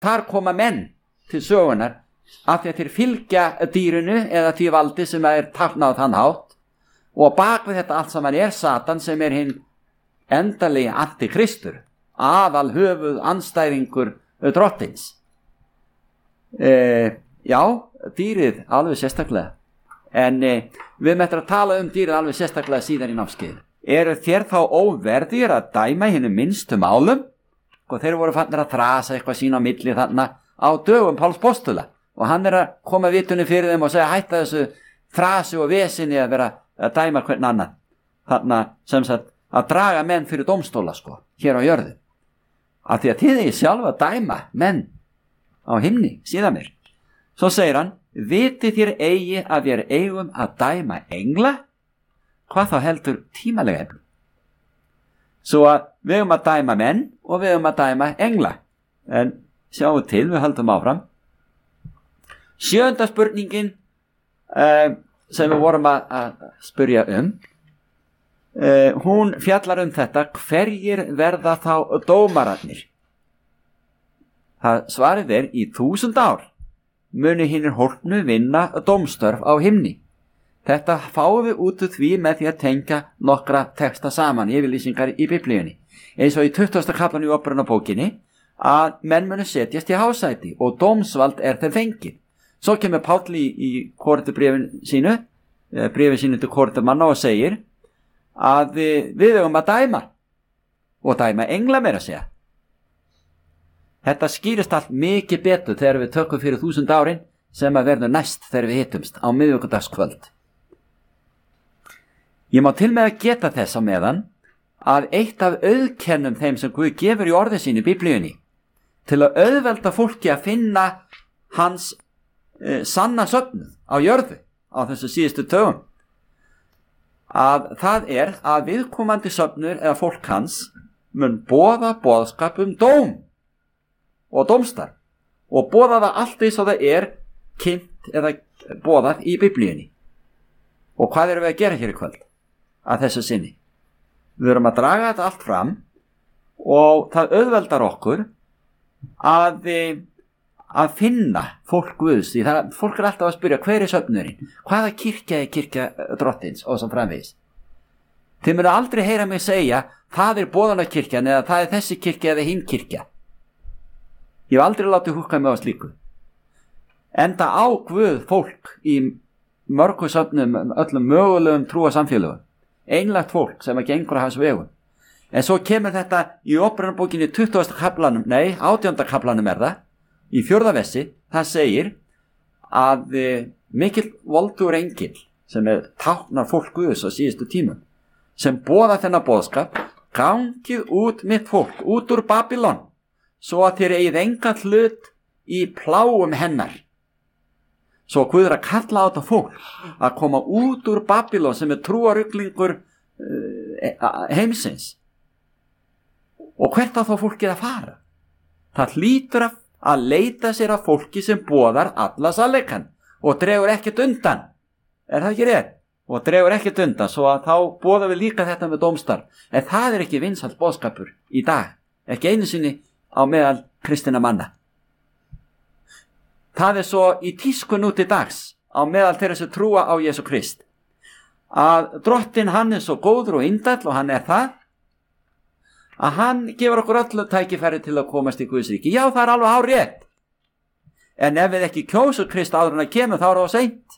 þar koma menn til sögunar af því að þeir fylgja dýrinu eða því valdi sem táknað á þann hátt, og bak við þetta allt saman Satan sem hinn endalegi antikristur, aðal höfuð andstæðingur drottins. Já, dýrið alveg sérstaklega, en við möttum að tala dýrið alveg sérstaklega síðan í námskeið. Eru þér þá óverðir að dæma hinum minnstu málum? Og þeir voru fannir að þrasa eitthvað sín á milli þarna á dögum Páls postula, og hann að koma vitunni fyrir þeim og segja hætta þessu þrasi og vesinni að vera að dæma hvern annan, þarna sem sagt að draga menn fyrir dómstóla hér á jörðu, af því að þið er sjálf að dæma menn á himni síðan mér. Svo segir hann, vitið þér eigi að við eigum að dæma engla? Hvað þá heldur tímalega efni? Svo að við eigum að dæma menn og við eigum að dæma engla. En sjáum til, við höldum áfram. 7. spurningin sem við vorum að spyrja hún fjallar þetta, hverjir verða þá dómararnir? Það svarið í 1000 ár muni hinir hólpnu vinna dómstörf á himni. Þetta fáum við út úr því með því að tengja nokkra texta saman, yfirlýsingar í Biblíunni. Eins og í 20. kaflan í Upprunabókinni að menn munu setjast í hásæti og dómsvald þeim fengið. Svo kemur Páll í Korinthubréfin sínu, bréfin sínu til Korintumanna og segir að við eigum að dæma og dæma engla meira að segja. Þetta skýrist allt mikið betur þegar við tökum fyrir 1000 árin sem að verður næst þegar við hittumst á miðvikudagskvöld. Ég má til með að geta þess á meðan að eitt af auðkennum þeim sem Guð gefur í orði sínu í Biblíunni til að auðvelda fólki að finna hans sanna söfnuð á jörðu á þessu síðustu dögum, að það að viðkomandi söfnur eða fólk hans mun boða boðskap dóm og dómstarf og boða það allt eins og það kynnt eða boðað í Biblíunni. Og hvað erum við að gera hér í kvöld að þessu sinni? Við erum að draga þetta allt fram og það auðveldar okkur að finna fólk Guðs, því fólk alltaf að spyrja hver söfnurinn, hvaða kirkja kirkja drottins og svo framvegis. Þið munu aldrei heyra mig segja það boðanakirkjan eða það þessi kirkja eða hinn kirkja. Ég hef aldrei látið húkka mig á slíku. Enda á Guð fólk í mörgu söfnum, öllum mögulegum trúarsamfélögum, einlægt fólk sem gengur á hans vegum. En svo kemur þetta í Upprunabókinni 20. kaflanum, 18. kaflanum það, í 4. versi, það segir að mikill voldugur engill sem táknar fólk Guðs á síðustu tímum, sem boða þennan boðskap, gangið út mitt fólk, út úr Babylon, svo að þér eigið engan hlut í pláum hennar. Svo Guð að kalla á þetta fólk að koma út úr Babylon sem trúaruglingur heimsins. Og hvert á þá fólkið að fara? Það hlýtur að leita sér að fólki sem boðar alla sannleikann og dregur ekkert undan. Það ekki rétt? Og dregur ekkert undan, svo að þá boðum við líka þetta með dómstarf. En það ekki vinsæll boðskapur í dag, ekki einu sinni á meðal kristinna manna. Það svo í tísku nú til dags á meðal þeirra sem trúa á Jesú Krist, að drottinn hann svo góður og indæll og hann það, að hann gefur okkur öllu tækifæri til að komast í Guðs ríki. Já, það alveg hárrétt. En ef við ekki kjósum Krist áður en að kemur, þá það seint.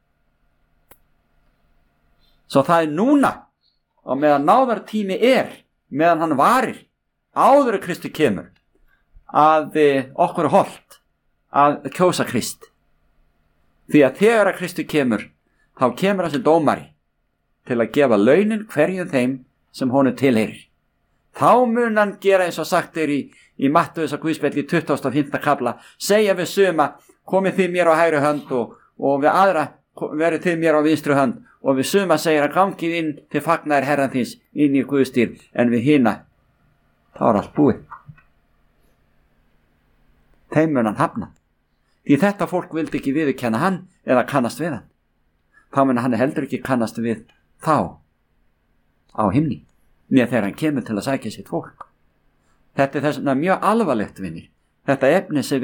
Svo það núna, og meðan náðartími meðan hann varir, áður að Kristi kemur, að okkur hollt að kjósa Krist. Því að þegar að Kristi kemur, þá kemur hann sem dómari til að gefa launin hverjum þeim sem honum tilheyrir. Þá mun hann gera eins og sagt í Mattheusar Guðspjalli í 25. kafla, segja við suma, komið þið mér á hægri hönd og við aðra verið þið mér á vinstri hönd, og við suma segir að gangið inn til fagnaðir herran þins inn í Guðsdýr, en við hina þá allt búið. Þeim mun hann hafna. Því þetta fólk vildi ekki viðurkenna hann eða kannast við hann. Þá mun hann heldur ekki kannast við þá á himni, með þegar hann kemur til að sækja sitt fólk. Þetta þess vegna mjög alvarlegt, vinir. Þetta efni sem